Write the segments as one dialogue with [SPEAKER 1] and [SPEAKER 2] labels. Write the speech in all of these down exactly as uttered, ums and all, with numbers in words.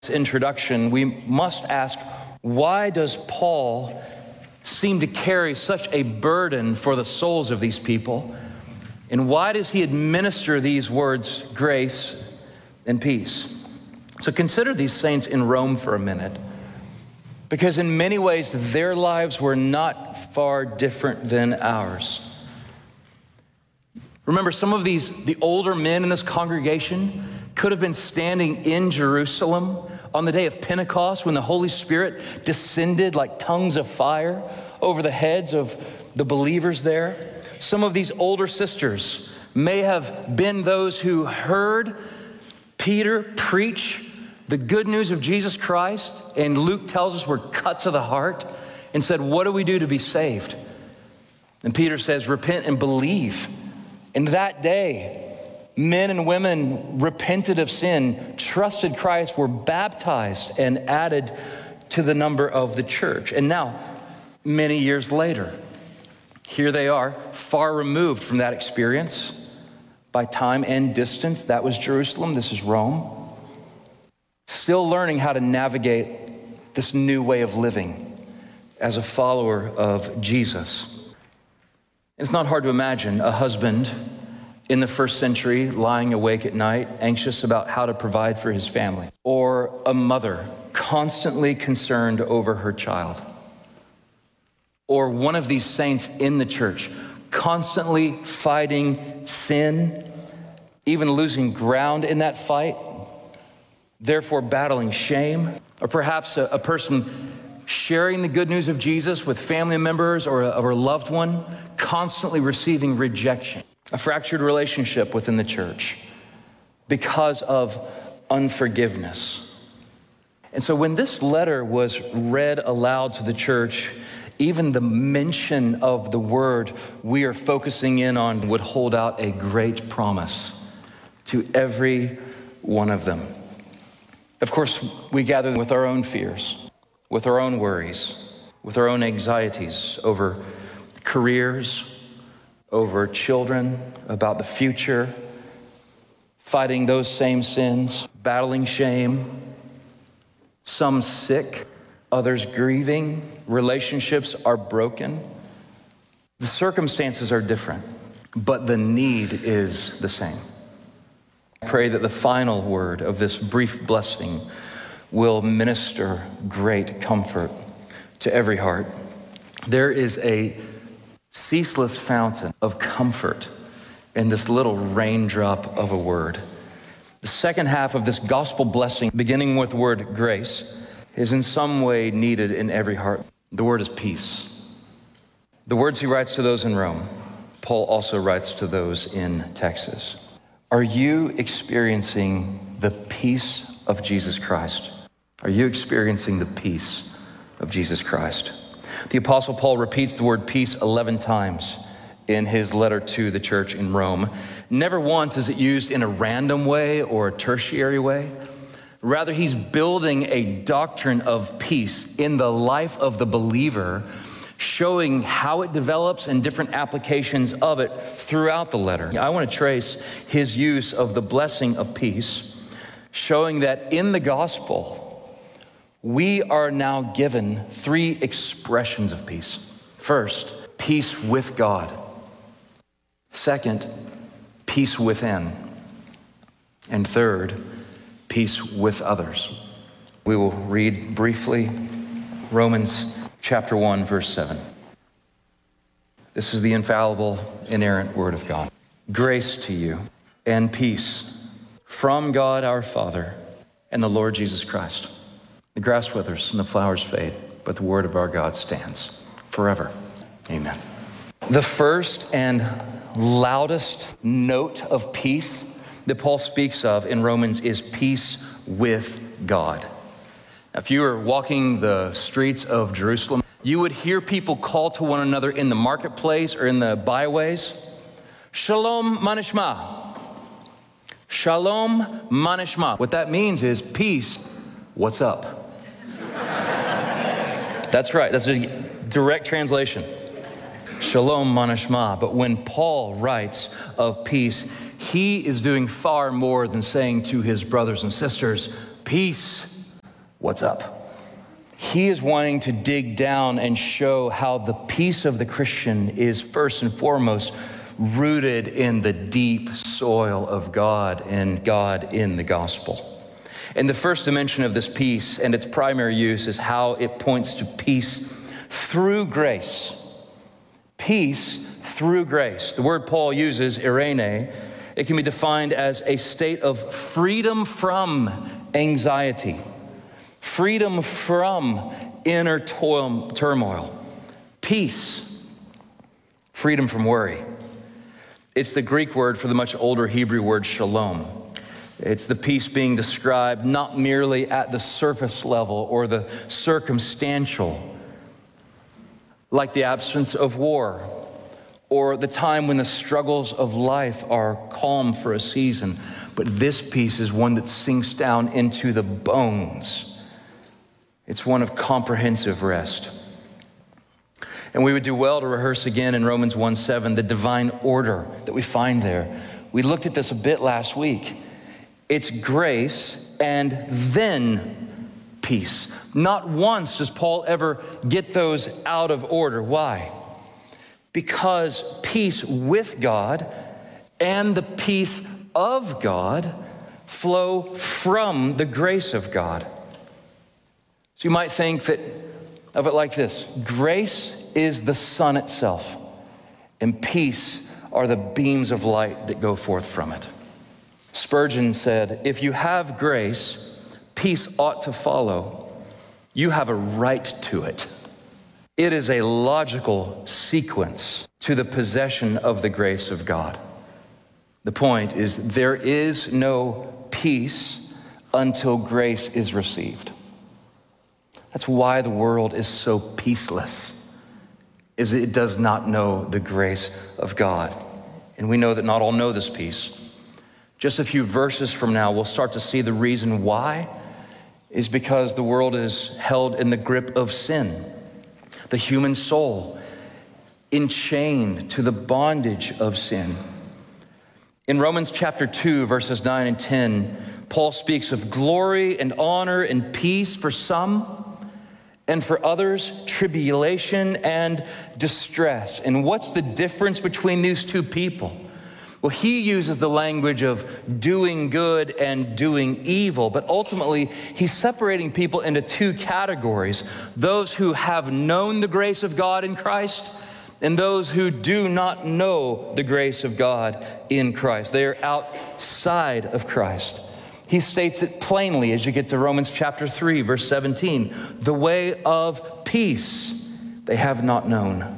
[SPEAKER 1] Introduction, we must ask, why does Paul seem to carry such a burden for the souls of these people? And why does he administer these words, grace and peace? So consider these saints in Rome for a minute, because in many ways their lives were not far different than ours. Remember, some of these, the older men in this congregation could have been standing in Jerusalem on the day of Pentecost when the Holy Spirit descended like tongues of fire over the heads of the believers there. Some of these older sisters may have been those who heard Peter preach the good news of Jesus Christ, and Luke tells us were cut to the heart and said, what do we do to be saved? And Peter says, repent and believe. And that day, men and women repented of sin, trusted Christ, were baptized and added to the number of the church. And now, many years later, here they are, far removed from that experience by time and distance. That was Jerusalem, this is Rome. Still learning how to navigate this new way of living as a follower of Jesus. It's not hard to imagine a husband in the first century lying awake at night, anxious about how to provide for his family, or a mother constantly concerned over her child, or one of these saints in the church constantly fighting sin, even losing ground in that fight, therefore battling shame, or perhaps a, a person sharing the good news of Jesus with family members or a, or a loved one, constantly receiving rejection. A fractured relationship within the church because of unforgiveness. And so when this letter was read aloud to the church, even the mention of the word we are focusing in on would hold out a great promise to every one of them. Of course, we gather with our own fears, with our own worries, with our own anxieties over careers, over children, about the future, fighting those same sins, battling shame, some sick, others grieving, relationships are broken. The circumstances are different, but the need is the same. I pray that the final word of this brief blessing will minister great comfort to every heart. There is a ceaseless fountain of comfort in this little raindrop of a word. The second half of this gospel blessing, beginning with the word grace, is in some way needed in every heart. The word is peace. The words he writes to those in Rome, Paul also writes to those in Texas. Are you experiencing the peace of Jesus Christ? Are you experiencing the peace of Jesus Christ? The Apostle Paul repeats the word peace eleven times in his letter to the church in Rome. Never once is it used in a random way or a tertiary way. Rather, he's building a doctrine of peace in the life of the believer, showing how it develops and different applications of it throughout the letter. I want to trace his use of the blessing of peace, showing that in the gospel, we are now given three expressions of peace. First, peace with God. Second, peace within. And third, peace with others. We will read briefly Romans chapter one, verse seven. This is the infallible, inerrant word of God. Grace to you and peace from God our Father and the Lord Jesus Christ. The grass withers and the flowers fade, but the word of our God stands forever. Amen. The first and loudest note of peace that Paul speaks of in Romans is peace with God. Now, if you were walking the streets of Jerusalem, you would hear people call to one another in the marketplace or in the byways, Shalom manishma. Shalom manishma. What that means is peace, what's up? That's right, that's a direct translation. Shalom manashma. But when Paul writes of peace, he is doing far more than saying to his brothers and sisters, peace what's up. He is wanting to dig down and show how the peace of the Christian is first and foremost rooted in the deep soil of God and God in the gospel. And the first dimension of this peace and its primary use is how it points to peace through grace. Peace through grace. The word Paul uses, eirene, it can be defined as a state of freedom from anxiety, freedom from inner toil, turmoil, peace, freedom from worry. It's the Greek word for the much older Hebrew word shalom. It's the peace being described not merely at the surface level or the circumstantial, like the absence of war or the time when the struggles of life are calm for a season, but this peace is one that sinks down into the bones. It's one of comprehensive rest. And we would do well to rehearse again in Romans one seven, the divine order that we find there. We looked at this a bit last week. It's grace and then peace. Not once does Paul ever get those out of order. Why? Because peace with God and the peace of God flow from the grace of God. So you might think that of it like this: grace is the sun itself, and peace are the beams of light that go forth from it. Spurgeon said, if you have grace, peace ought to follow. You have a right to it. It is a logical sequence to the possession of the grace of God. The point is, there is no peace until grace is received. That's why the world is so peaceless, is it does not know the grace of God. And we know that not all know this peace. Just a few verses from now, we'll start to see the reason why is because the world is held in the grip of sin. The human soul enchained to the bondage of sin. In Romans chapter two, verses nine and ten, Paul speaks of glory and honor and peace for some, and for others, tribulation and distress. And what's the difference between these two people? Well, he uses the language of doing good and doing evil, but ultimately he's separating people into two categories: those who have known the grace of God in Christ and those who do not know the grace of God in Christ. They are outside of Christ. He states it plainly as you get to Romans chapter three, verse seventeen. The way of peace they have not known.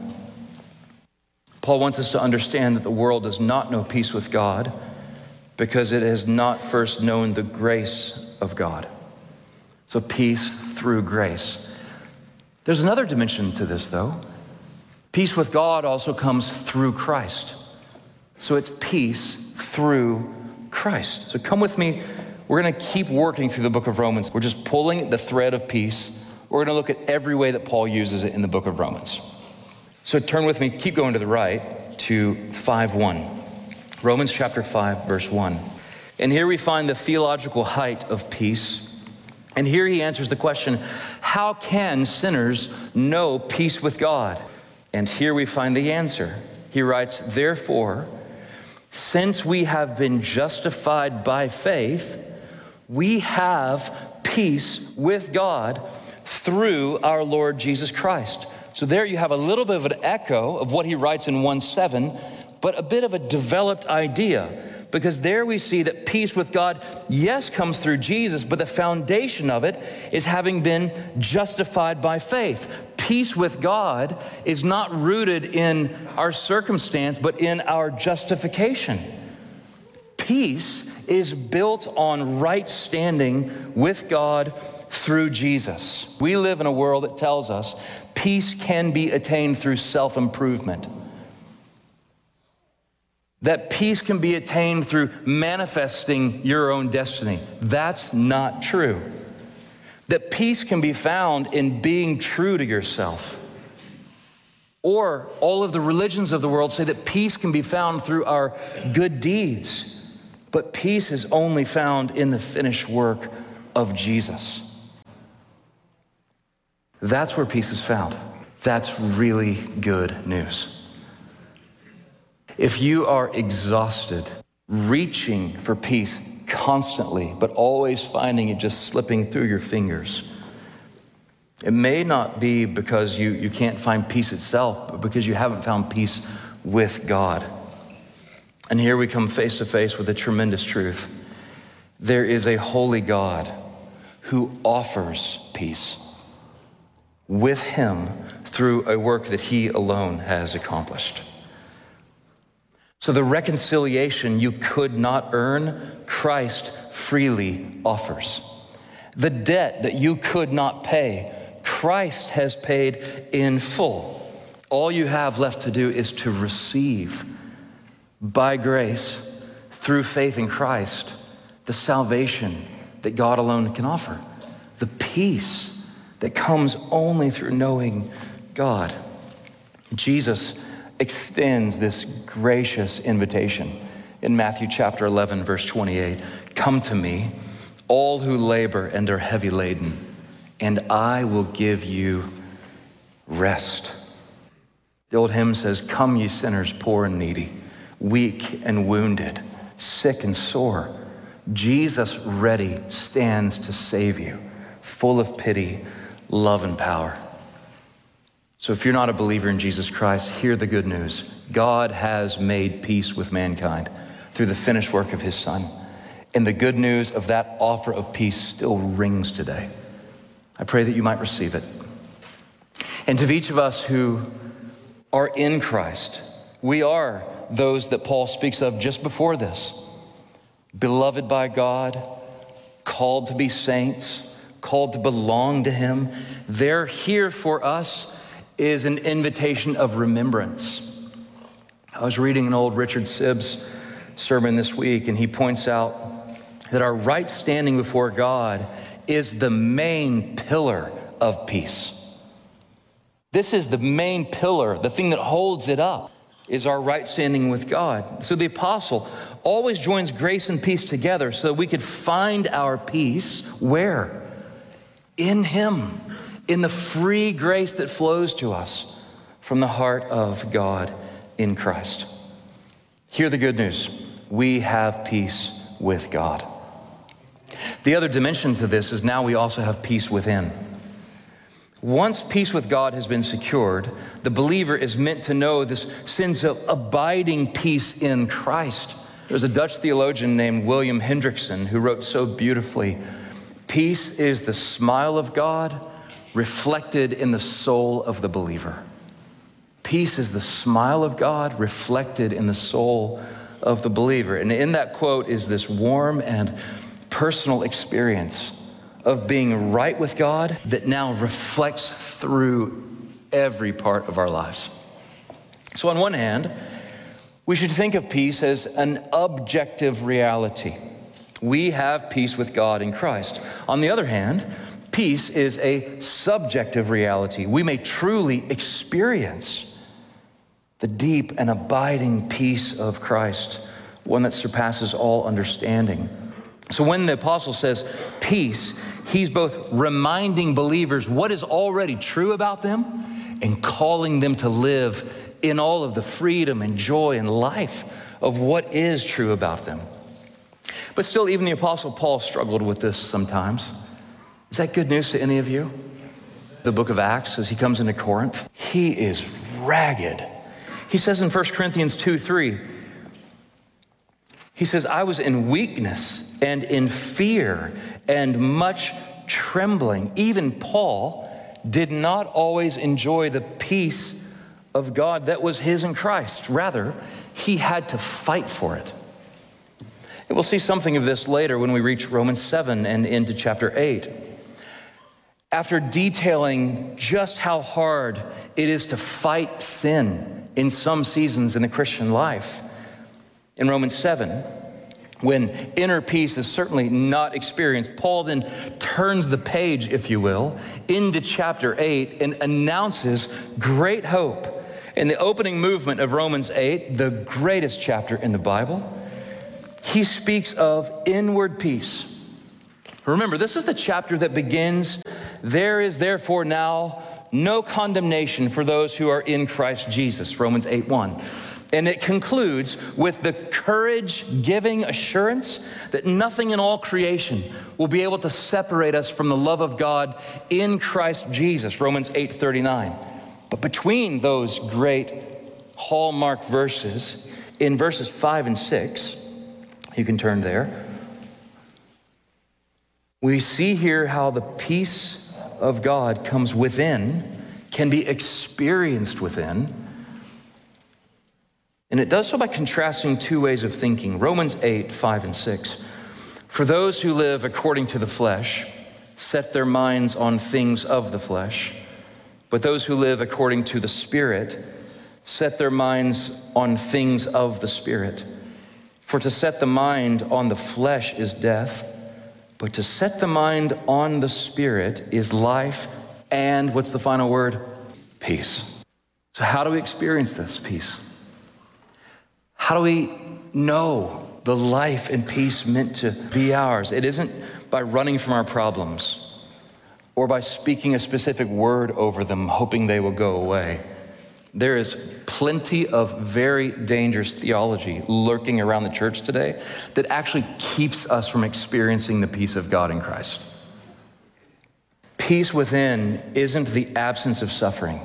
[SPEAKER 1] Paul wants us to understand that the world does not know peace with God because it has not first known the grace of God. So peace through grace. There's another dimension to this, though. Peace with God also comes through Christ. So it's peace through Christ. So come with me. We're going to keep working through the book of Romans. We're just pulling the thread of peace. We're going to look at every way that Paul uses it in the book of Romans. So turn with me, keep going to the right, to five one. Romans chapter five, verse one. And here we find the theological height of peace. And here he answers the question, how can sinners know peace with God? And here we find the answer. He writes, therefore, since we have been justified by faith, we have peace with God through our Lord Jesus Christ. So there you have a little bit of an echo of what he writes in one seven, but a bit of a developed idea. Because there we see that peace with God, yes, comes through Jesus, but the foundation of it is having been justified by faith. Peace with God is not rooted in our circumstance, but in our justification. Peace is built on right standing with God through Jesus. We live in a world that tells us peace can be attained through self-improvement. That peace can be attained through manifesting your own destiny. That's not true. That peace can be found in being true to yourself. Or all of the religions of the world say that peace can be found through our good deeds. But peace is only found in the finished work of Jesus. That's where peace is found. That's really good news. If you are exhausted, reaching for peace constantly, but always finding it just slipping through your fingers, it may not be because you, you can't find peace itself, but because you haven't found peace with God. And here we come face to face with a tremendous truth. There is a holy God who offers peace with him through a work that he alone has accomplished. So the reconciliation you could not earn, Christ freely offers. The debt that you could not pay, Christ has paid in full. All you have left to do is to receive, by grace, through faith in Christ, the salvation that God alone can offer, the peace that comes only through knowing God. Jesus extends this gracious invitation in Matthew chapter eleven, verse twenty-eight. Come to me, all who labor and are heavy laden, and I will give you rest. The old hymn says, come ye sinners, poor and needy, weak and wounded, sick and sore. Jesus ready stands to save you, full of pity, love, and power. So if you're not a believer in Jesus Christ, hear the good news. God has made peace with mankind through the finished work of his Son. And the good news of that offer of peace still rings today. I pray that you might receive it. And to each of us who are in Christ, we are those that Paul speaks of just before this. Beloved by God, called to be saints, called to belong to him. They're here for us is an invitation of remembrance. I was reading an old Richard Sibbes sermon this week, and he points out that our right standing before God is the main pillar of peace. This is the main pillar, the thing that holds it up, is our right standing with God. So the apostle always joins grace and peace together so that we could find our peace where? In him, in the free grace that flows to us from the heart of God in Christ. Hear the good news. We have peace with God. The other dimension to this is now we also have peace within. Once peace with God has been secured, the believer is meant to know this sense of abiding peace in Christ. There's a Dutch theologian named William Hendrickson who wrote so beautifully, peace is the smile of God reflected in the soul of the believer. Peace is the smile of God reflected in the soul of the believer. And in that quote is this warm and personal experience of being right with God that now reflects through every part of our lives. So on one hand, we should think of peace as an objective reality. We have peace with God in Christ. On the other hand, peace is a subjective reality. We may truly experience the deep and abiding peace of Christ, one that surpasses all understanding. So when the apostle says peace, he's both reminding believers what is already true about them and calling them to live in all of the freedom and joy and life of what is true about them. But still, even the apostle Paul struggled with this sometimes. Is that good news to any of you? The book of Acts, as he comes into Corinth, he is ragged. He says in First Corinthians two three, he says, I was in weakness and in fear and much trembling. Even Paul did not always enjoy the peace of God that was his in Christ. Rather, he had to fight for it. And we'll see something of this later when we reach Romans seven and into chapter eight. After detailing just how hard it is to fight sin in some seasons in the Christian life, in Romans seven, when inner peace is certainly not experienced, Paul then turns the page, if you will, into chapter eight and announces great hope. In the opening movement of Romans eight, the greatest chapter in the Bible, he speaks of inward peace. Remember, this is the chapter that begins There is therefore now no condemnation for those who are in Christ Jesus, Romans eight one. And it concludes with the courage-giving assurance that nothing in all creation will be able to separate us from the love of God in Christ Jesus, Romans eight thirty-nine. But between those great hallmark verses, in verses five and six, you can turn there, we see here how the peace of God comes within, can be experienced within, and it does so by contrasting two ways of thinking. Romans eight, five and six. For those who live according to the flesh set their minds on things of the flesh, but those who live according to the Spirit set their minds on things of the Spirit. For to set the mind on the flesh is death, but to set the mind on the Spirit is life and, what's the final word? Peace. So how do we experience this peace? How do we know the life and peace meant to be ours? It isn't by running from our problems or by speaking a specific word over them, hoping they will go away. There is plenty of very dangerous theology lurking around the church today that actually keeps us from experiencing the peace of God in Christ. Peace within isn't the absence of suffering.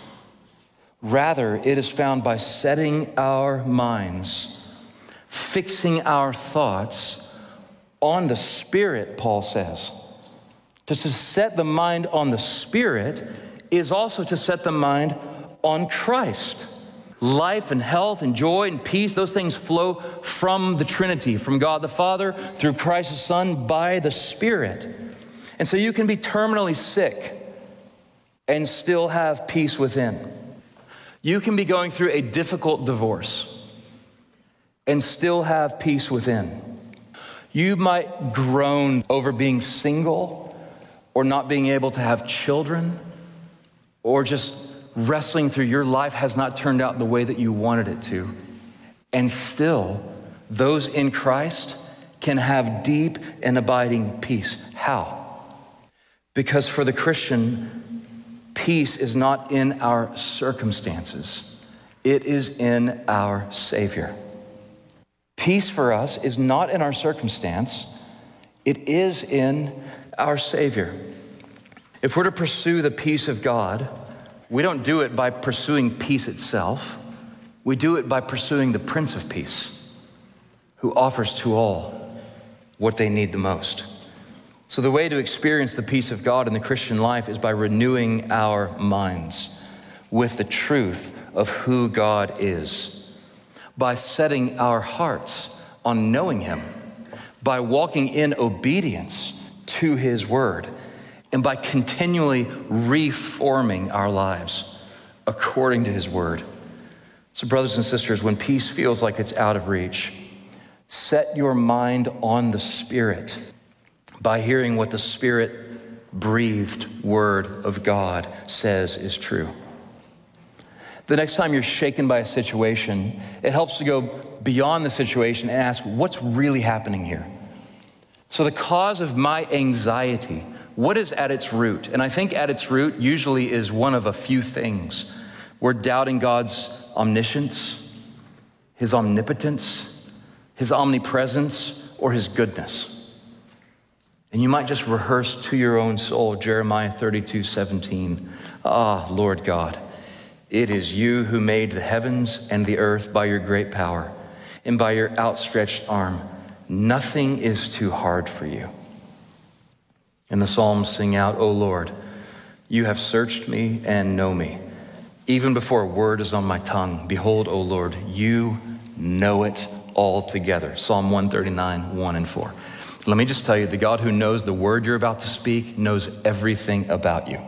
[SPEAKER 1] Rather, it is found by setting our minds, fixing our thoughts on the Spirit, Paul says. To set the mind on the Spirit is also to set the mind on Christ. Life and health and joy and peace, those things flow from the Trinity, from God the Father, through Christ the Son, by the Spirit. And so you can be terminally sick and still have peace within. You can be going through a difficult divorce and still have peace within. You might groan over being single or not being able to have children, or just wrestling through your life has not turned out the way that you wanted it to. And still, those in Christ can have deep and abiding peace. How? Because for the Christian, peace is not in our circumstances. It is in our Savior. Peace for us is not in our circumstance. It is in our Savior. If we're to pursue the peace of God, we don't do it by pursuing peace itself. We do it by pursuing the Prince of Peace, who offers to all what they need the most. So the way to experience the peace of God in the Christian life is by renewing our minds with the truth of who God is, by setting our hearts on knowing Him, by walking in obedience to His word, and by continually reforming our lives according to His word. So brothers and sisters, when peace feels like it's out of reach, set your mind on the Spirit by hearing what the Spirit-breathed word of God says is true. The next time you're shaken by a situation, it helps to go beyond the situation and ask, what's really happening here? So the cause of my anxiety, what is at its root? And I think at its root usually is one of a few things. We're doubting God's omniscience, His omnipotence, His omnipresence, or His goodness. And you might just rehearse to your own soul Jeremiah thirty-two seventeen. Ah, Lord God, it is you who made the heavens and the earth by your great power and by your outstretched arm. Nothing is too hard for you. And the Psalms sing out, O Lord, you have searched me and know me. Even before a word is on my tongue, behold, O Lord, you know it altogether. Psalm one thirty-nine, one and four. Let me just tell you, the God who knows the word you're about to speak knows everything about you.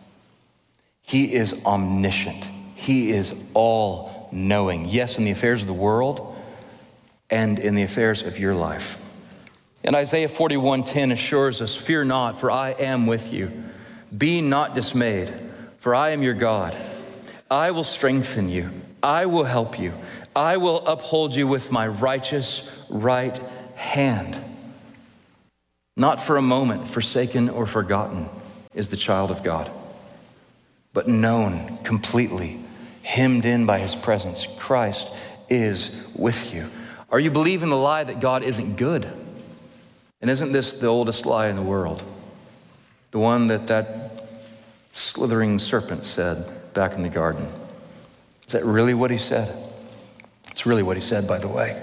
[SPEAKER 1] He is omniscient. He is all-knowing. Yes, in the affairs of the world and in the affairs of your life. And Isaiah forty-one ten assures us, fear not, for I am with you. Be not dismayed, for I am your God. I will strengthen you. I will help you. I will uphold you with my righteous right hand. Not for a moment forsaken or forgotten is the child of God, but known completely, hemmed in by his presence. Christ is with you. Are you believing the lie that God isn't good? And isn't this the oldest lie in the world? The one that that slithering serpent said back in the garden. Is that really what he said? It's really what he said, by the way.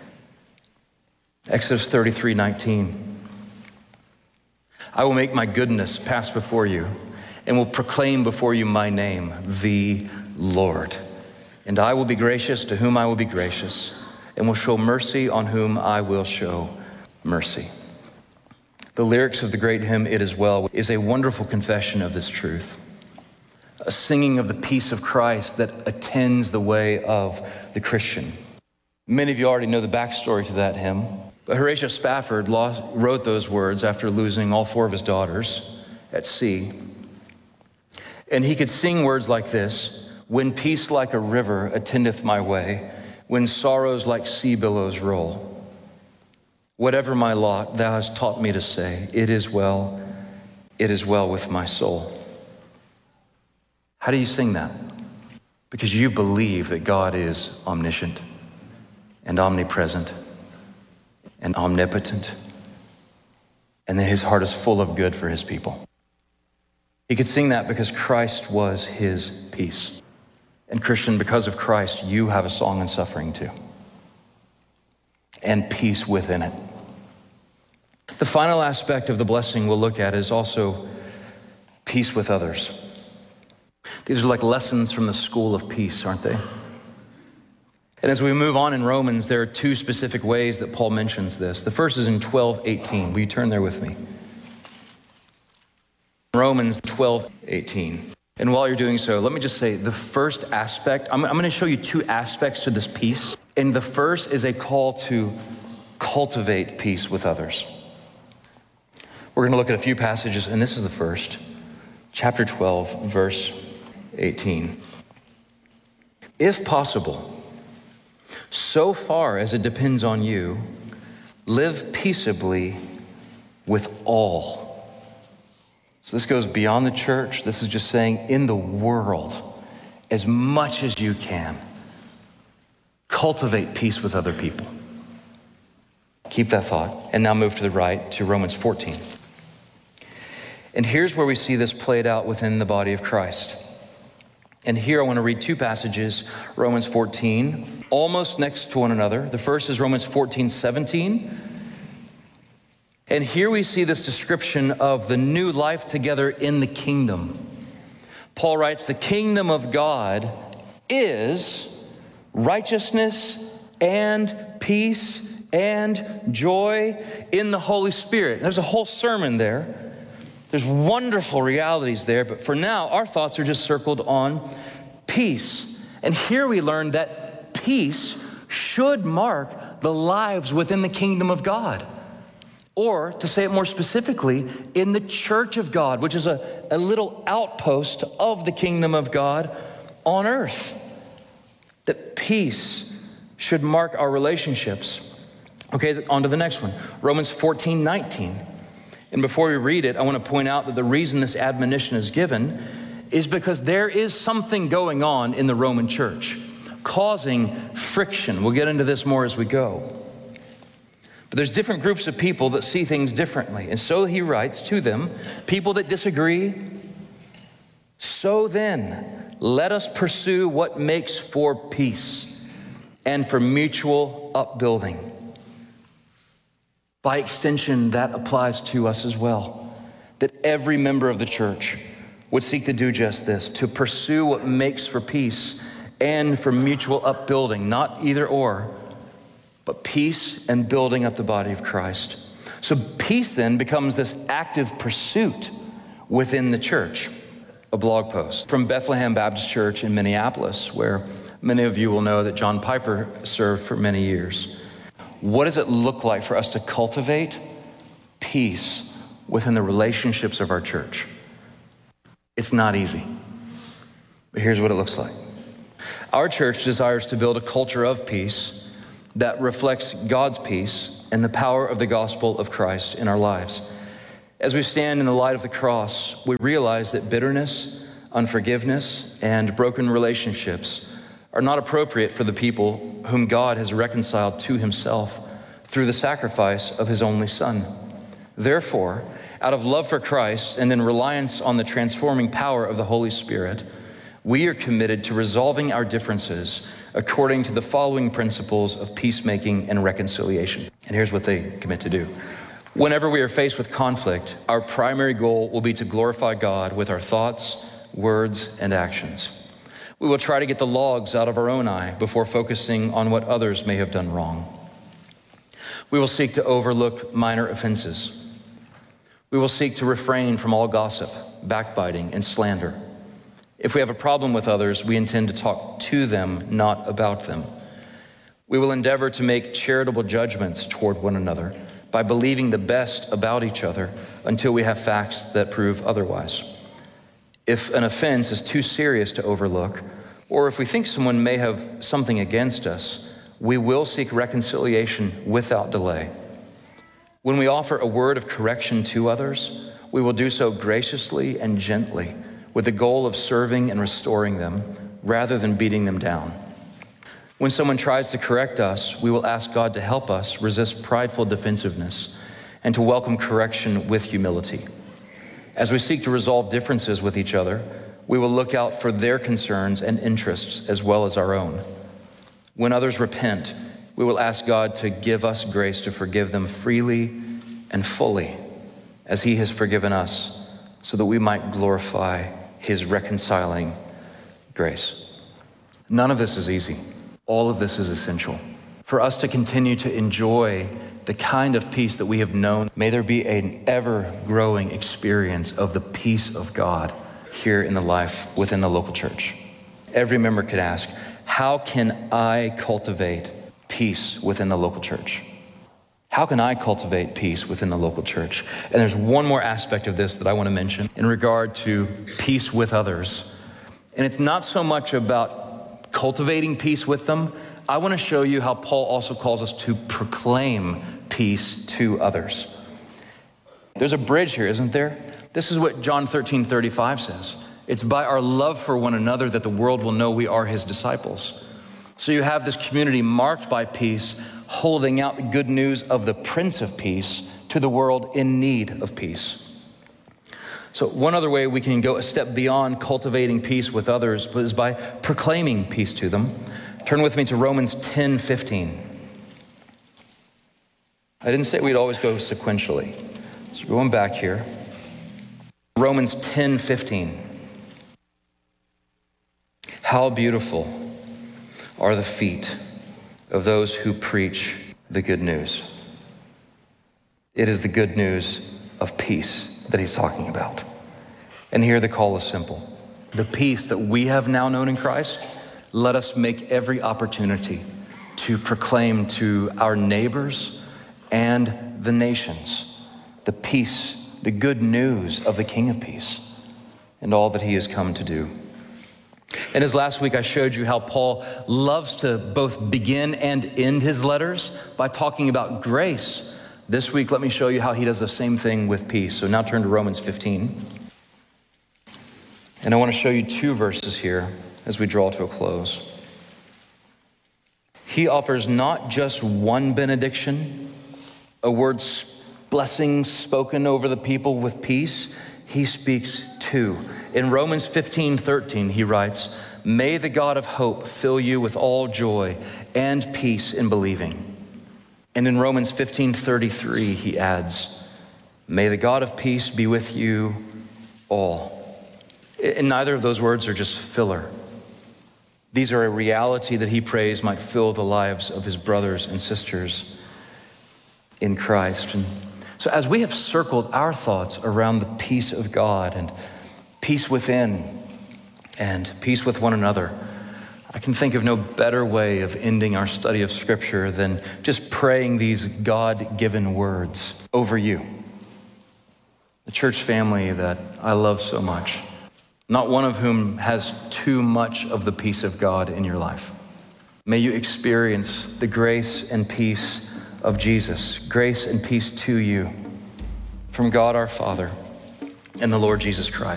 [SPEAKER 1] Exodus thirty-three nineteen. I will make my goodness pass before you and will proclaim before you my name, the Lord. And I will be gracious to whom I will be gracious, and will show mercy on whom I will show mercy. The lyrics of the great hymn, It Is Well, is a wonderful confession of this truth. A singing of the peace of Christ that attends the way of the Christian. Many of you already know the backstory to that hymn, but Horatio Spafford lost, wrote those words after losing all four of his daughters at sea. And he could sing words like this: when peace like a river attendeth my way, when sorrows like sea billows roll. Whatever my lot, thou hast taught me to say, it is well, it is well with my soul. How do you sing that? Because you believe that God is omniscient and omnipresent and omnipotent, and that his heart is full of good for his people. He could sing that because Christ was his peace. And Christian, because of Christ, you have a song in suffering too, and peace within it. The final aspect of the blessing we'll look at is also peace with others. These are like lessons from the school of peace, aren't they? And as we move on in Romans, there are two specific ways that Paul mentions this. The first is in twelve eighteen. Will you turn there with me? Romans twelve eighteen. And while you're doing so, let me just say the first aspect, I'm, I'm going to show you two aspects to this peace. And the first is a call to cultivate peace with others. We're going to look at a few passages, and this is the first. Chapter twelve, verse eighteen. If possible, so far as it depends on you, live peaceably with all. So this goes beyond the church. This is just saying in the world, as much as you can, cultivate peace with other people. Keep that thought. And now move to the right to Romans fourteen. And here's where we see this played out within the body of Christ. And here I want to read two passages, Romans fourteen, almost next to one another. The first is Romans fourteen seventeen. And here we see this description of the new life together in the kingdom. Paul writes, the kingdom of God is righteousness and peace and joy in the Holy Spirit. There's a whole sermon there. There's wonderful realities there, but for now, our thoughts are just circled on peace. And here we learn that peace should mark the lives within the kingdom of God. Or, to say it more specifically, in the church of God, which is a, a little outpost of the kingdom of God on earth. That peace should mark our relationships. Okay, on to the next one. Romans fourteen nineteen. And before we read it, I want to point out that the reason this admonition is given is because there is something going on in the Roman church, causing friction. We'll get into this more as we go. But there's different groups of people that see things differently. And so he writes to them, people that disagree, so then, let us pursue what makes for peace and for mutual upbuilding. By extension, that applies to us as well. That every member of the church would seek to do just this, to pursue what makes for peace and for mutual upbuilding, not either or, but peace and building up the body of Christ. So peace then becomes this active pursuit within the church. A blog post from Bethlehem Baptist Church in Minneapolis, where many of you will know that John Piper served for many years. What does it look like for us to cultivate peace within the relationships of our church? It's not easy, but here's what it looks like. Our church desires to build a culture of peace that reflects God's peace and the power of the gospel of Christ in our lives. As we stand in the light of the cross, we realize that bitterness, unforgiveness, and broken relationships are not appropriate for the people whom God has reconciled to himself through the sacrifice of his only Son. Therefore, out of love for Christ and in reliance on the transforming power of the Holy Spirit, we are committed to resolving our differences according to the following principles of peacemaking and reconciliation. And here's what they commit to do. Whenever we are faced with conflict, our primary goal will be to glorify God with our thoughts, words, and actions. We will try to get the logs out of our own eye before focusing on what others may have done wrong. We will seek to overlook minor offenses. We will seek to refrain from all gossip, backbiting, and slander. If we have a problem with others, we intend to talk to them, not about them. We will endeavor to make charitable judgments toward one another by believing the best about each other until we have facts that prove otherwise. If an offense is too serious to overlook, or if we think someone may have something against us, we will seek reconciliation without delay. When we offer a word of correction to others, we will do so graciously and gently, with the goal of serving and restoring them rather than beating them down. When someone tries to correct us, we will ask God to help us resist prideful defensiveness and to welcome correction with humility. As we seek to resolve differences with each other, we will look out for their concerns and interests as well as our own. When others repent, we will ask God to give us grace to forgive them freely and fully, as he has forgiven us, so that we might glorify his reconciling grace. None of this is easy. All of this is essential. For us to continue to enjoy the kind of peace that we have known, may there be an ever-growing experience of the peace of God here in the life within the local church. Every member could ask, how can I cultivate peace within the local church? How can I cultivate peace within the local church? And there's one more aspect of this that I want to mention in regard to peace with others. And it's not so much about cultivating peace with them. I want to show you how Paul also calls us to proclaim peace to others. There's a bridge here, isn't there? This is what John thirteen thirty-five says. It's by our love for one another that the world will know we are his disciples. So you have this community marked by peace, holding out the good news of the Prince of Peace to the world in need of peace. So one other way we can go a step beyond cultivating peace with others is by proclaiming peace to them. Turn with me to Romans ten fifteen. I didn't say we'd always go sequentially. So we're going back here. Romans ten fifteen. How beautiful are the feet of those who preach the good news. It is the good news of peace that he's talking about. And here the call is simple. The peace that we have now known in Christ, let us make every opportunity to proclaim to our neighbors and the nations the peace, the good news of the King of Peace and all that he has come to do. And as last week I showed you how Paul loves to both begin and end his letters by talking about grace. This week, let me show you how he does the same thing with peace. So now turn to Romans fifteen. And I want to show you two verses here as we draw to a close. He offers not just one benediction, a word blessing spoken over the people with peace. He speaks two. In Romans fifteen thirteen, he writes, "May the God of hope fill you with all joy and peace in believing." And in Romans fifteen thirty-three, he adds, "May the God of peace be with you all." And neither of those words are just filler. These are a reality that he prays might fill the lives of his brothers and sisters in Christ. And so as we have circled our thoughts around the peace of God and peace within and peace with one another, I can think of no better way of ending our study of Scripture than just praying these God-given words over you, the church family that I love so much, not one of whom has too much of the peace of God in your life. May you experience the grace and peace of Jesus, grace and peace to you from God our Father and the Lord Jesus Christ.